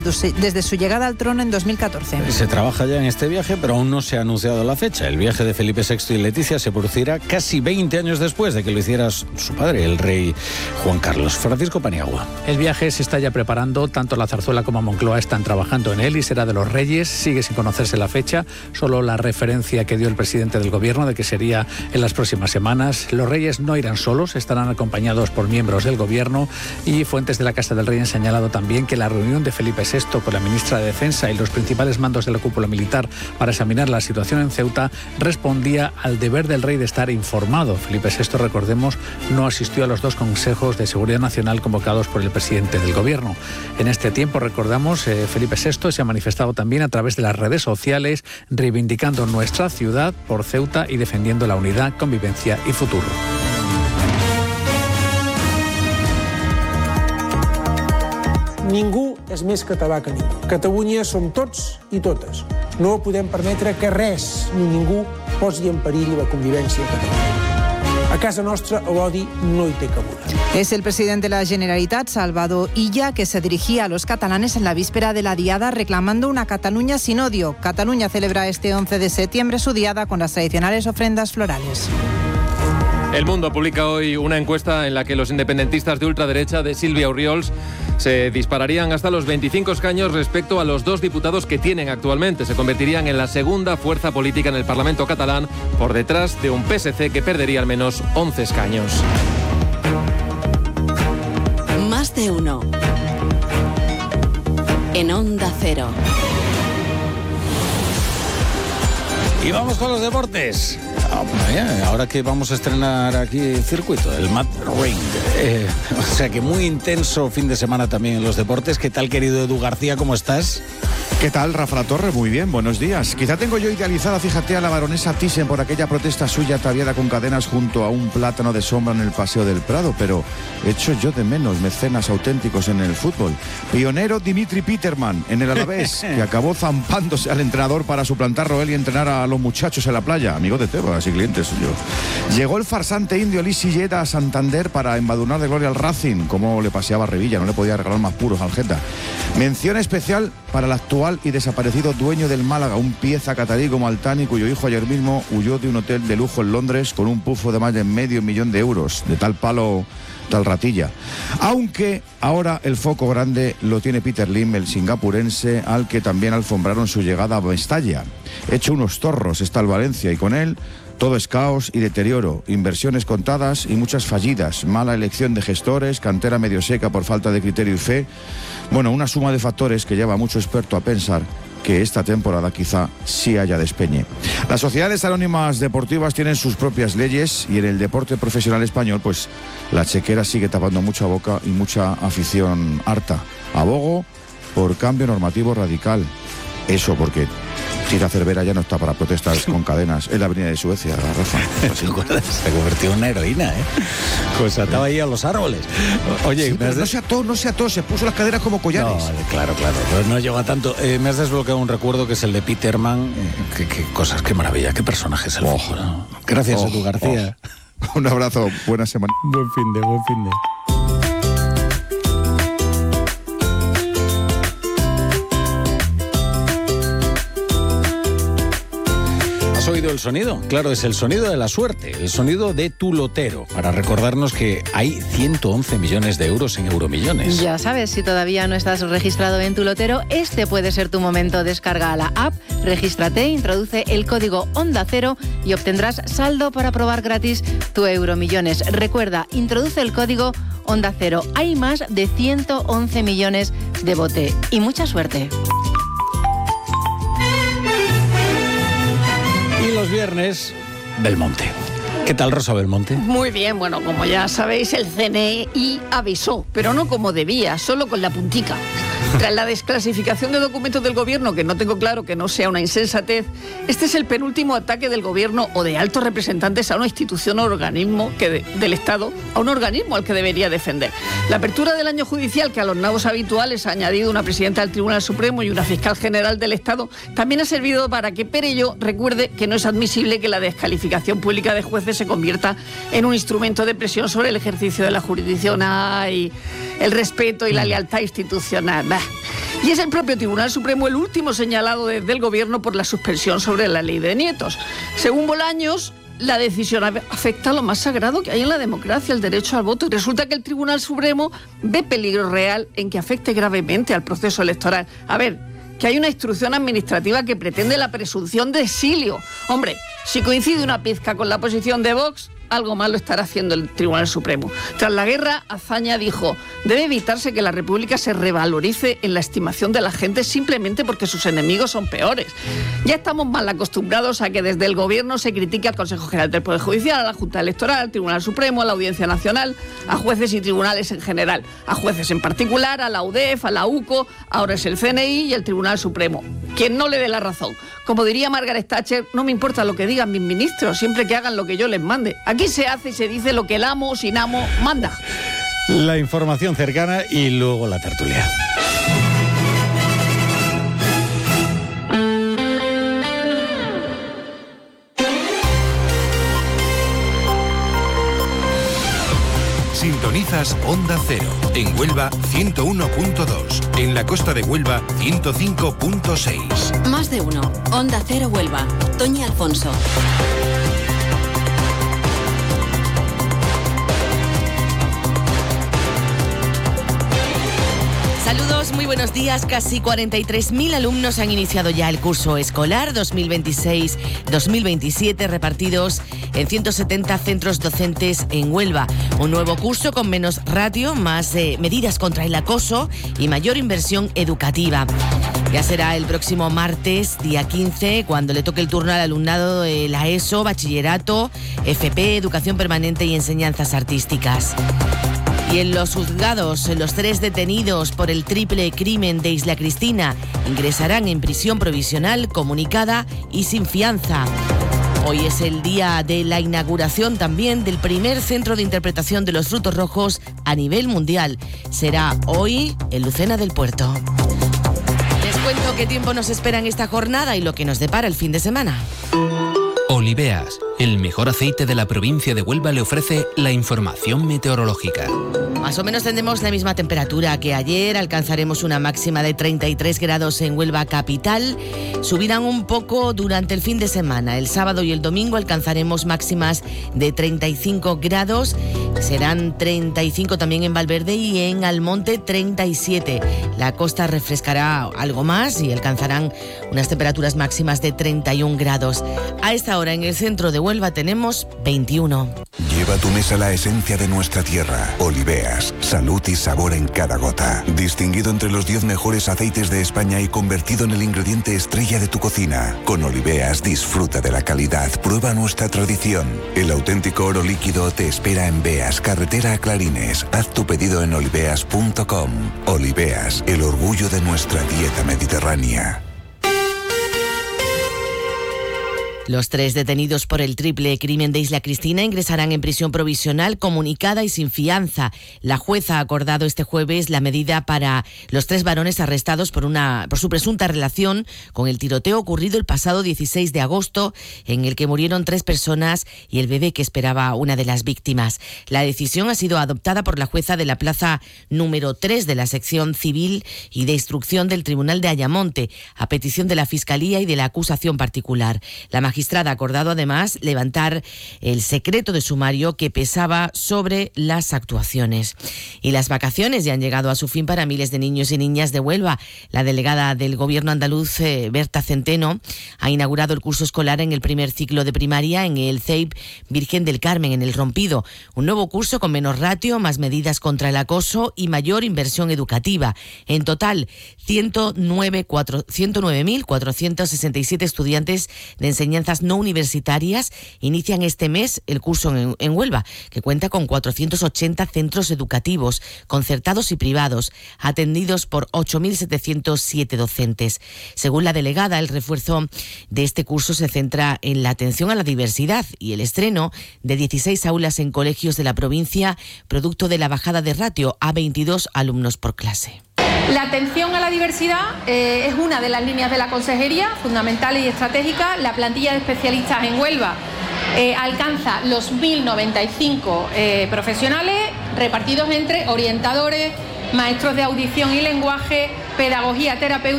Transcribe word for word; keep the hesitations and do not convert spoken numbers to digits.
desde su llegada al trono en dos mil catorce. Se trabaja ya en este viaje, pero aún no se ha anunciado la fecha. El viaje de Felipe sexto y Leticia se producirá casi veinte años después de que lo hiciera su padre, el rey Juan Carlos. Francisco Paniagua. El viaje se está ya preparando, tanto la Zarzuela como Moncloa están trabajando en él y será de los Reyes. Sigue sin conocerse la fecha, solo la referencia que dio el presidente del gobierno de que sería en las próximas semanas. Los Reyes no irán solos, estarán acompañados por miembros del gobierno, y fuentes de la Casa del Rey han señalado también que la reunión de Felipe sexto con la ministra de Defensa y los principales mandos de la cúpula militar para examinar la situación en Ceuta respondía al deber del rey de estar informado. Felipe sexto, recordemos, no asistió a los dos consejos de seguridad nacional convocados por el presidente del gobierno. En este tiempo, recordamos, eh, Felipe sexto se ha manifestado también a través de las redes sociales reivindicando nuestra ciudad por Ceuta y defendiendo la unidad, convivencia y futuro. Ningú és més català que ningú. Catalunya som tots i totes. No podem permetre que res ni ningú posi en perill la convivència catalana. A casa nostra l'odi no hi té cabuda. Es el presidente de la Generalitat, Salvador Illa, que se dirigía a los catalanes en la víspera de la diada reclamando una Cataluña sin odio. Cataluña celebra este once de septiembre su diada con las tradicionales ofrendas florales. El Mundo publica hoy una encuesta en la que los independentistas de ultraderecha de Sílvia Orriols se dispararían hasta los veinticinco escaños respecto a los dos diputados que tienen actualmente. Se convertirían en la segunda fuerza política en el Parlamento catalán, por detrás de un P S C que perdería al menos once escaños. Más de uno. En Onda Cero. Y vamos con los deportes. Ahora que vamos a estrenar aquí el circuito, el Mad Ring. Eh, o sea que muy intenso fin de semana también en los deportes. ¿Qué tal, querido Edu García? ¿Cómo estás? ¿Qué tal, Rafa La Torre? Muy bien, buenos días. Quizá tengo yo idealizada, fíjate, a la baronesa Thyssen por aquella protesta suya ataviada con cadenas junto a un plátano de sombra en el Paseo del Prado, pero echo yo de menos mecenas auténticos en el fútbol. Pionero Dimitri Peterman en el Alavés, que acabó zampándose al entrenador para suplantarlo él y entrenar a los muchachos en la playa, amigo de Tebas y clientes suyos. Llegó el farsante indio Lee Silleda a Santander para embadurnar de gloria al Racing, como le paseaba a Revilla, no le podía regalar más puros al Geta. Mención especial para el actual y desaparecido dueño del Málaga, un pieza catarí como Altani, cuyo hijo ayer mismo huyó de un hotel de lujo en Londres con un pufo de más de medio millón de euros, de tal palo, tal ratilla. Aunque ahora el foco grande lo tiene Peter Lim, el singapurense, al que también alfombraron su llegada a Mestalla. Hecho unos torros está el Valencia y con él todo es caos y deterioro, inversiones contadas y muchas fallidas, mala elección de gestores, cantera medio seca por falta de criterio y fe. Bueno, una suma de factores que lleva a mucho experto a pensar que esta temporada quizá sí haya despeñe. Las sociedades anónimas deportivas tienen sus propias leyes y en el deporte profesional español, pues la chequera sigue tapando mucha boca y mucha afición harta. Abogo por cambio normativo radical. Eso porque Tira Cervera ya no está para protestas con cadenas en la avenida de Suecia, Rafa. ¿Te acuerdas? Se convirtió en una heroína, ¿eh? Pues ataba ahí a los árboles. Oye, sí, pero no se ató, no se ató, se puso las cadenas como collares. No, claro, claro, pero no llega tanto. Eh, me has desbloqueado un recuerdo que es el de Peterman. Eh, qué, qué cosas, qué maravilla, qué personaje es el oh, fútbol, ¿no? Gracias, oh, Edu García. Oh. Un abrazo, buena semana. Buen fin de, buen fin de. ¿Has oído el sonido? Claro, es el sonido de la suerte, el sonido de tu lotero, para recordarnos que hay ciento once millones de euros en Euromillones. Ya sabes, si todavía no estás registrado en tu lotero, este puede ser tu momento. Descarga la app, regístrate, introduce el código Onda Cero y obtendrás saldo para probar gratis tu Euromillones. Recuerda, introduce el código Onda Cero. Hay más de ciento once millones de bote y mucha suerte. Y los viernes, Belmonte. ¿Qué tal, Rosa Belmonte? Muy bien, bueno, como ya sabéis, el C N I avisó, pero no como debía, solo con la puntica. Tras la desclasificación de documentos del gobierno, que no tengo claro que no sea una insensatez, este es el penúltimo ataque del gobierno o de altos representantes a una institución o organismo que de, del Estado, a un organismo al que debería defender. La apertura del año judicial, que a los nabos habituales ha añadido una presidenta del Tribunal Supremo y una fiscal general del Estado, también ha servido para que Perello recuerde que no es admisible que la descalificación pública de jueces se convierta en un instrumento de presión sobre el ejercicio de la jurisdicción. Ay, el respeto y la lealtad institucional. Bah. Y es el propio Tribunal Supremo el último señalado desde el Gobierno por la suspensión sobre la ley de nietos. Según Bolaños, la decisión afecta a lo más sagrado que hay en la democracia, el derecho al voto, y resulta que el Tribunal Supremo ve peligro real en que afecte gravemente al proceso electoral. A ver, que hay una instrucción administrativa que pretende la presunción de exilio. Hombre, si coincide una pizca con la posición de Vox, algo malo estará haciendo el Tribunal Supremo. Tras la guerra, Azaña dijo: debe evitarse que la República se revalorice en la estimación de la gente simplemente porque sus enemigos son peores. Ya estamos mal acostumbrados a que desde el Gobierno se critique al Consejo General del Poder Judicial, a la Junta Electoral, al Tribunal Supremo, a la Audiencia Nacional, a jueces y tribunales en general, a jueces en particular, a la U D E F, a la U C O, ahora es el C N I y el Tribunal Supremo. Quien no le dé la razón. Como diría Margaret Thatcher, no me importa lo que digan mis ministros, siempre que hagan lo que yo les mande. Aquí se hace y se dice lo que el amo sin amo manda. La información cercana y luego la tertulia. Sintonizas Onda Cero. En Huelva, ciento uno punto dos. En la costa de Huelva, ciento cinco punto seis. Más de uno. Onda Cero Huelva. Toñi Alfonso. Saludos, muy buenos días. Casi cuarenta y tres mil alumnos han iniciado ya el curso escolar dos mil veintiséis dos mil veintisiete, repartidos en ciento setenta centros docentes en Huelva. Un nuevo curso con menos ratio, más eh, medidas contra el acoso y mayor inversión educativa. Ya será el próximo martes, día quince, cuando le toque el turno al alumnado de la ESO, bachillerato, F P, educación permanente y enseñanzas artísticas. Y en los juzgados, los tres detenidos por el triple crimen de Isla Cristina ingresarán en prisión provisional, comunicada y sin fianza. Hoy es el día de la inauguración también del primer centro de interpretación de los frutos rojos a nivel mundial. Será hoy en Lucena del Puerto. Les cuento qué tiempo nos espera en esta jornada y lo que nos depara el fin de semana. Oliveas, el mejor aceite de la provincia de Huelva, le ofrece la información meteorológica. Más o menos tendremos la misma temperatura que ayer, alcanzaremos una máxima de treinta y tres grados en Huelva capital, subirán un poco durante el fin de semana. El sábado y el domingo alcanzaremos máximas de treinta y cinco grados, serán treinta y cinco también en Valverde y en Almonte treinta y siete. La costa refrescará algo más y alcanzarán unas temperaturas máximas de treinta y un grados. A esta hora en el centro de Huelva tenemos veintiuno. Lleva a tu mesa la esencia de nuestra tierra. Oliveas, salud y sabor en cada gota. Distinguido entre los diez mejores aceites de España y convertido en el ingrediente estrella de tu cocina. Con Oliveas disfruta de la calidad, prueba nuestra tradición. El auténtico oro líquido te espera en Beas, carretera a Clarines. Haz tu pedido en oliveas punto com. Oliveas, el orgullo de nuestra dieta mediterránea. Los tres detenidos por el triple crimen de Isla Cristina ingresarán en prisión provisional, comunicada y sin fianza. La jueza ha acordado este jueves la medida para los tres varones arrestados por una por su presunta relación con el tiroteo ocurrido el pasado dieciséis de agosto, en el que murieron tres personas y el bebé que esperaba una de las víctimas. La decisión ha sido adoptada por la jueza de la plaza número tres de la sección civil y de instrucción del Tribunal de Ayamonte, a petición de la Fiscalía y de la acusación particular. La magistrada ha acordado además levantar el secreto de sumario que pesaba sobre las actuaciones. Y las vacaciones ya han llegado a su fin para miles de niños y niñas de Huelva. La delegada del Gobierno andaluz, eh, Berta Centeno, ha inaugurado el curso escolar en el primer ciclo de primaria en el C E I P Virgen del Carmen, en El Rompido. Un nuevo curso con menos ratio, más medidas contra el acoso y mayor inversión educativa. En total, ciento nueve mil cuatrocientos sesenta y siete estudiantes de enseñanzas no universitarias inician este mes el curso en, en Huelva, que cuenta con cuatrocientos ochenta centros educativos, concertados y privados, atendidos por ocho mil setecientos siete docentes. Según la delegada, el refuerzo de este curso se centra en la atención a la diversidad y el estreno de dieciséis aulas en colegios de la provincia, producto de la bajada de ratio a veintidós alumnos por clase. La atención a la diversidad eh, es una de las líneas de la consejería, fundamentales y estratégicas. La plantilla de especialistas en Huelva eh, alcanza los mil noventa y cinco eh, profesionales repartidos entre orientadores, maestros de audición y lenguaje, pedagogía terapéutica